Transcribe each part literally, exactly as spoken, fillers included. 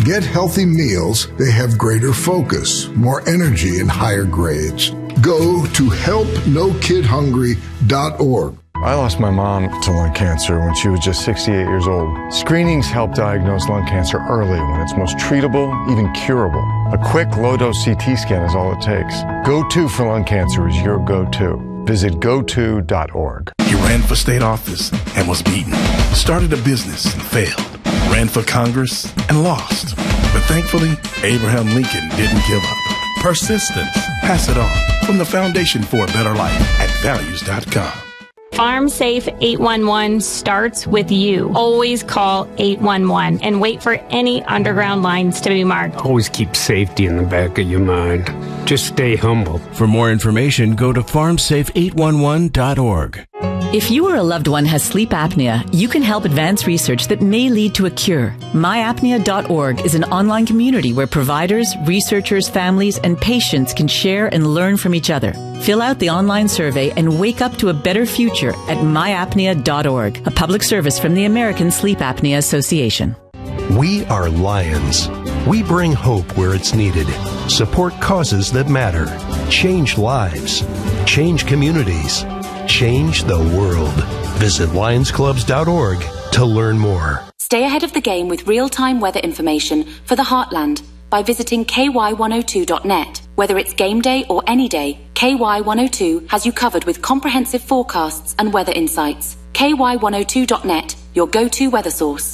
get healthy meals, they have greater focus, more energy, and higher grades. Go to help no kid hungry dot org. I lost my mom to lung cancer when she was just sixty-eight years old. Screenings help diagnose lung cancer early when it's most treatable, even curable. A quick low-dose C T scan is all it takes. Go To for lung cancer is your go-to. Visit go to dot org. He ran for state office and was beaten. Started a business and failed. Ran for Congress and lost. But thankfully, Abraham Lincoln didn't give up. Persistence. Pass it on. From the Foundation for a Better Life at values dot com. Farm Safe eight one one starts with you. Always call eight one one and wait for any underground lines to be marked. Always keep safety in the back of your mind. Just stay humble. For more information, go to farm safe eight one one dot org. If you or a loved one has sleep apnea, you can help advance research that may lead to a cure. my apnea dot org is an online community where providers, researchers, families, and patients can share and learn from each other. Fill out the online survey and wake up to a better future at my apnea dot org, a public service from the American Sleep Apnea Association. We are Lions. We bring hope where it's needed, support causes that matter, change lives, change communities, change the world. Visit lions clubs dot org to learn more. Stay ahead of the game with real-time weather information for the Heartland by visiting K Y one oh two dot net. Whether it's game day or any day, K Y one oh two has you covered with comprehensive forecasts and weather insights. K Y one oh two dot net, your go-to weather source.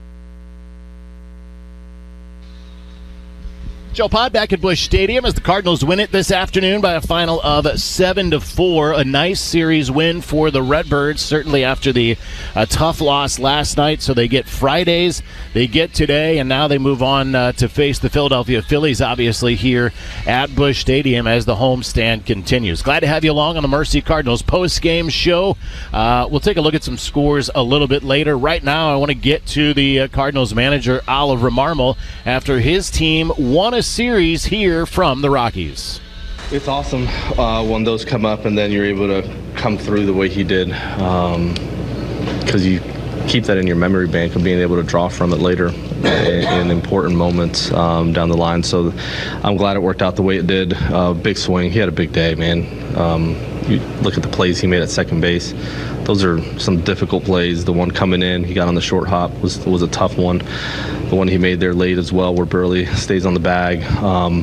Joe Pod back at Busch Stadium as the Cardinals win it this afternoon by a final of seven to four. A nice series win for the Redbirds, certainly after the uh, tough loss last night. So they get Fridays, they get today, and now they move on uh, to face the Philadelphia Phillies, obviously, here at Busch Stadium as the homestand continues. Glad to have you along on the Mercy Cardinals post-game show. Uh, we'll take a look at some scores a little bit later. Right now, I want to get to the uh, Cardinals manager, Oliver Marmol, after his team won a series here from the Rockies. It's awesome uh, when those come up and then you're able to come through the way he did, because um, you keep that in your memory bank of being able to draw from it later in, in important moments um, down the line. So I'm glad it worked out the way it did. Uh, big swing. He had a big day, man. Um, you look at the plays he made at second base. Those are some difficult plays. The one coming in, he got on the short hop, was was a tough one. The one he made there late as well, where Burley stays on the bag, um,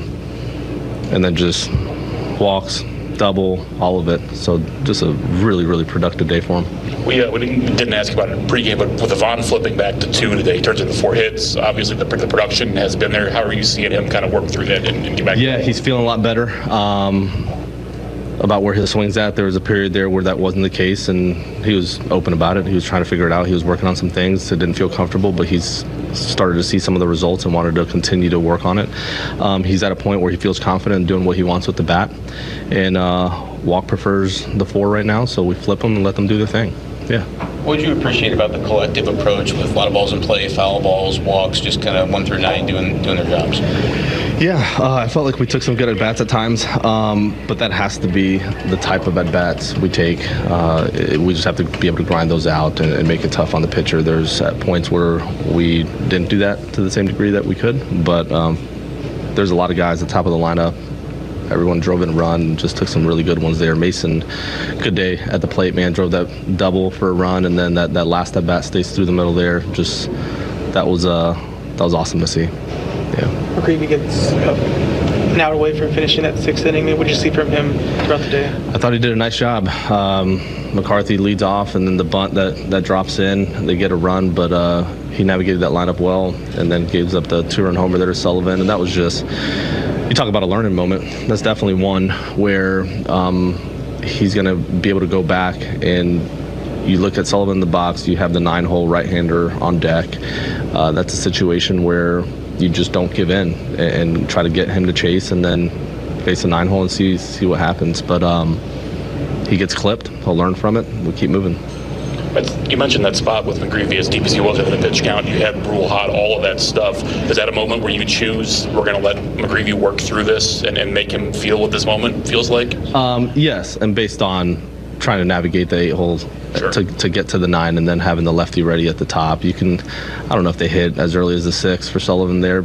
and then just walks, double, all of it. So just a really, really productive day for him. We, uh, we didn't ask about it pregame, but with Ivan flipping back to two today, he turns into four hits. Obviously, the, the production has been there. How are you seeing him kind of work through that and, and get back? Yeah, he's feeling a lot better. Um, about where his swing's at. There was a period there where that wasn't the case, and he was open about it. He was trying to figure it out. He was working on some things that didn't feel comfortable, but he's started to see some of the results and wanted to continue to work on it. Um, he's at a point where he feels confident in doing what he wants with the bat, and uh, Walk prefers the four right now, so we flip them and let them do their thing. Yeah. What did you appreciate about the collective approach with a lot of balls in play, foul balls, walks, just kind of one through nine doing doing their jobs? Yeah, uh, I felt like we took some good at-bats at times, um, but that has to be the type of at-bats we take. Uh, it, we just have to be able to grind those out and, and make it tough on the pitcher. There's at points where we didn't do that to the same degree that we could, but um, there's a lot of guys at the top of the lineup. Everyone drove in a run and just took some really good ones there. Mason, good day at the plate, man. Drove that double for a run, and then that, that last at-bat stays through the middle there. Just, that was, uh, that was awesome to see. Yeah. McGreevy gets uh, an hour away from finishing that sixth inning. What did you see from him throughout the day? I thought he did a nice job. Um, McCarthy leads off, and then the bunt that, that drops in, they get a run, but uh, he navigated that lineup well, and then gives up the two-run homer there to Sullivan, and that was just, you talk about a learning moment. That's definitely one where um, he's going to be able to go back, and you look at Sullivan in the box, you have the nine-hole right-hander on deck. Uh, that's a situation where you just don't give in and, and try to get him to chase and then face a nine-hole and see see what happens. But um, he gets clipped. He'll learn from it. We'll keep moving. But you mentioned that spot with McGreevy, as deep as he was in the pitch count. You had Brule hot, all of that stuff. Is that a moment where you choose, we're going to let McGreevy work through this and, and make him feel what this moment feels like? Um, yes, and based on trying to navigate the eight holes sure. to, to get to the nine and then having the lefty ready at the top. You can, I don't know if they hit as early as the six for Sullivan there,